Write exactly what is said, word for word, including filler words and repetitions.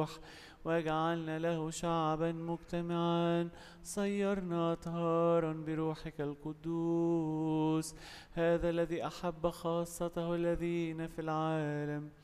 بالروح واجعلنا له شعبا مجتمعا صيرنا أطهارا بروحك القدوس. هذا الذي أحب خاصته الذين في العالم